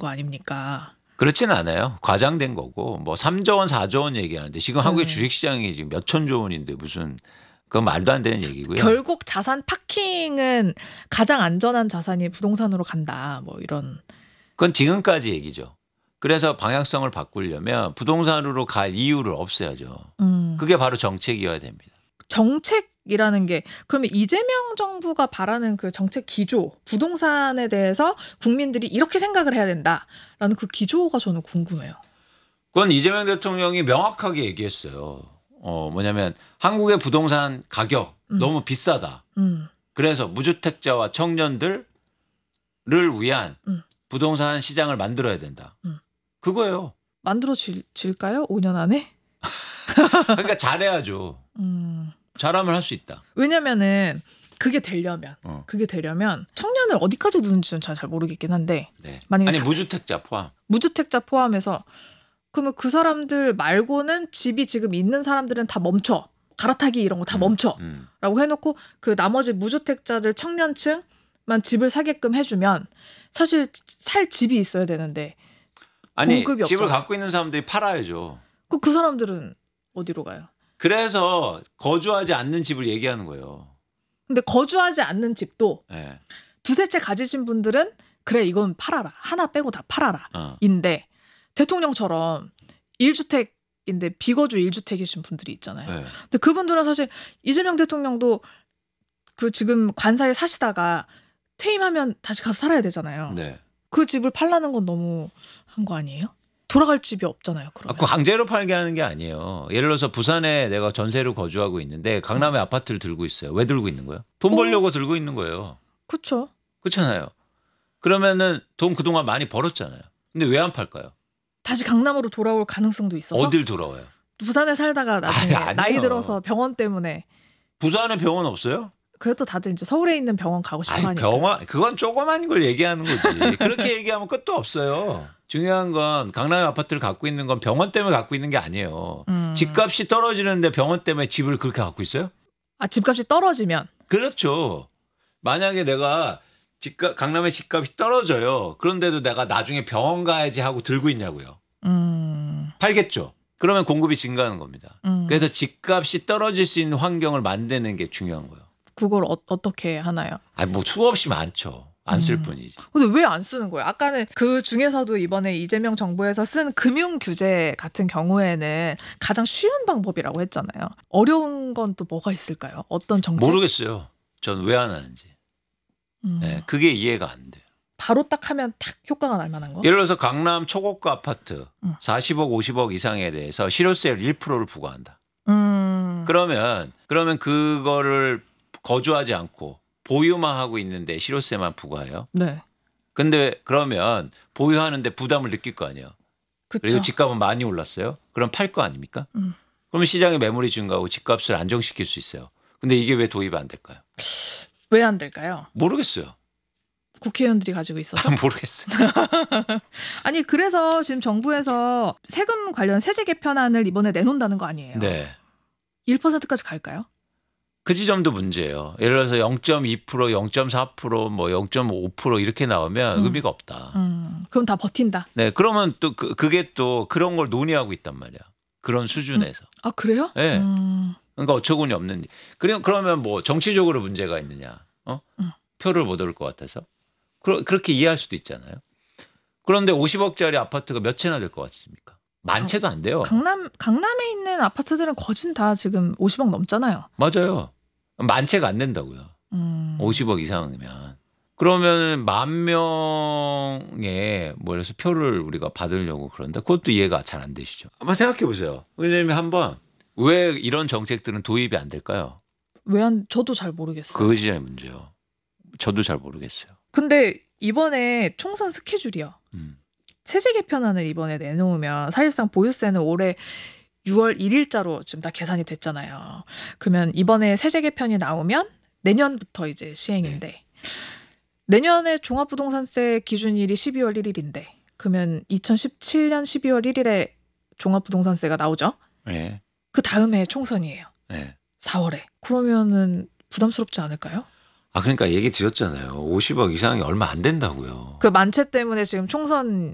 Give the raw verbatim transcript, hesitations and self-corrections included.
거 아닙니까? 그렇지는 않아요. 과장된 거고 뭐 삼조 원, 사조 원 얘기하는데 지금 한국의 네. 주식시장이 지금 몇 천조 원인데 무슨 그건 말도 안 되는 얘기고요. 결국 자산 파킹은 가장 안전한 자산이 부동산으로 간다. 뭐 이런. 그건 지금까지 얘기죠. 그래서 방향성을 바꾸려면 부동산으로 갈 이유를 없애야죠. 음. 그게 바로 정책이어야 됩니다. 정책이라는 게 그러면 이재명 정부가 바라는 그 정책 기조, 부동산에 대해서 국민들이 이렇게 생각을 해야 된다라는 그 기조가 저는 궁금해요. 그건 이재명 대통령이 명확하게 얘기했어요. 어 뭐냐면 한국의 부동산 가격 음. 너무 비싸다. 음. 그래서 무주택자와 청년들을 위한 음. 부동산 시장을 만들어야 된다. 음. 그거예요. 만들어질까요? 오 년 안에? 그러니까 잘해야죠. 음. 잘하면 할 수 있다. 왜냐면은 그게 되려면 어. 그게 되려면 청년을 어디까지 두는지는 잘, 잘 모르겠긴 한데 네. 만약에 아니 사- 무주택자 포함. 무주택자 포함해서 그러면 그 사람들 말고는 집이 지금 있는 사람들은 다 멈춰. 갈아타기 이런 거 다 멈춰. 음. 라고 해놓고 그 나머지 무주택자들 청년층만 집을 사게끔 해주면 사실 살 집이 있어야 되는데 아니 공급이 집을 없잖아. 갖고 있는 사람들이 팔아야죠. 그, 그 사람들은 어디로 가요? 그래서 거주하지 않는 집을 얘기하는 거예요. 근데 거주하지 않는 집도 네. 두세 채 가지신 분들은 그래 이건 팔아라. 하나 빼고 다 팔아라. 어. 인데 대통령처럼 일 주택인데 비거주 일 주택이신 분들이 있잖아요. 네. 근데 그분들은 사실 이재명 대통령도 그 지금 관사에 사시다가 퇴임하면 다시 가서 살아야 되잖아요. 네. 그 집을 팔라는 건 너무 한 거 아니에요? 돌아갈 집이 없잖아요. 아, 그러면. 그 강제로 팔게 하는 게 아니에요. 예를 들어서 부산에 내가 전세로 거주하고 있는데 강남에 아파트를 들고 있어요. 왜 들고 있는 거예요? 돈 어. 벌려고 들고 있는 거예요. 그렇죠. 그렇잖아요. 그러면은 돈 그동안 많이 벌었잖아요. 근데 왜 안 팔까요? 다시 강남으로 돌아올 가능성도 있어서 어딜 돌아와요? 부산에 살다가 나중에 아니, 아니에요. 나이 들어서 병원 때문에 부산에 병원 없어요? 그래도 다들 이제 서울에 있는 병원 가고 싶어 아니, 하니까. 병원 그건 조그만 걸 얘기하는 거지. 그렇게 얘기하면 끝도 없어요. 중요한 건 강남에 아파트를 갖고 있는 건 병원 때문에 갖고 있는 게 아니에요. 음. 집값이 떨어지는데 병원 때문에 집을 그렇게 갖고 있어요? 아 집값이 떨어지면 그렇죠. 만약에 내가 집값 강남의 집값이 떨어져요. 그런데도 내가 나중에 병원 가야지 하고 들고 있냐고요. 음. 팔겠죠. 그러면 공급이 증가하는 겁니다. 음. 그래서 집값이 떨어질 수 있는 환경을 만드는 게 중요한 거예요. 그걸 어, 어떻게 하나요? 아니 뭐 수없이 많죠. 안 쓸 음. 뿐이지. 근데 왜 안 쓰는 거예요? 아까는 그 중에서도 이번에 이재명 정부에서 쓴 금융 규제 같은 경우에는 가장 쉬운 방법이라고 했잖아요. 어려운 건 또 뭐가 있을까요? 어떤 정책? 모르겠어요. 전 왜 안 하는지. 음. 네, 그게 이해가 안 돼요. 바로 딱 하면 딱 효과가 날 만한 거? 예를 들어서 강남 초고가 아파트 음. 사십억, 오십억 이상에 대해서 실효세율 일 퍼센트를 부과한다. 음. 그러면 그러면 그거를 거주하지 않고 보유만 하고 있는데 실효세만 부과해요. 네. 근데 그러면 보유하는데 부담을 느낄 거 아니에요. 그렇죠. 그리고 집값은 많이 올랐어요. 그럼 팔 거 아닙니까? 음. 그러면 시장에 매물이 증가하고 집값을 안정시킬 수 있어요. 근데 이게 왜 도입이 안 될까요? 왜 안 될까요? 모르겠어요. 국회의원들이 가지고 있어서. 모르겠어요. 아니 그래서 지금 정부에서 세금 관련 세제 개편안을 이번에 내놓는다는 거 아니에요? 네. 일 퍼센트까지 갈까요? 그 지점도 문제예요. 예를 들어서 영 점 이 퍼센트, 영 점 사 퍼센트, 뭐 영 점 오 퍼센트 이렇게 나오면 음. 의미가 없다. 음. 그럼 다 버틴다. 네, 그러면 또 그, 그게 또 그런 걸 논의하고 있단 말이야. 그런 수준에서. 아 그래요? 네. 음. 그러니까 어처구니 없는. 그래 그러면 뭐 정치적으로 문제가 있느냐? 어? 음. 표를 못 얻을 것 같아서. 그러, 그렇게 이해할 수도 있잖아요. 그런데 오십억짜리 아파트가 몇 채나 될 것 같습니까? 만 채도 안 돼요. 강남 강남에 있는 아파트들은 거진 다 지금 오십억 넘잖아요. 맞아요. 만 채가 안 된다고요. 음. 오십억 이상이면. 그러면 만 명의 뭐 그래서 표를 우리가 받으려고 그런다. 그것도 이해가 잘 안 되시죠. 한번 생각해 보세요. 왜냐하면 한번 왜 이런 정책들은 도입이 안 될까요? 왜 안? 저도 잘 모르겠어요. 그 지점의 문제요. 저도 잘 모르겠어요. 근데 이번에 총선 스케줄이요. 음. 세제 개편안을 이번에 내놓으면 사실상 보유세는 올해 유월 일일자로 지금 다 계산이 됐잖아요. 그러면 이번에 세제 개편이 나오면 내년부터 이제 시행인데 내년에 종합부동산세 기준일이 십이월 일일인데 그러면 이천십칠년 십이월 일일에 종합부동산세가 나오죠. 네. 그 다음에 총선이에요. 네. 사월에. 그러면은 부담스럽지 않을까요? 아 그러니까 얘기 드렸잖아요. 오십억 이상이 얼마 안 된다고요. 그 만채 때문에 지금 총선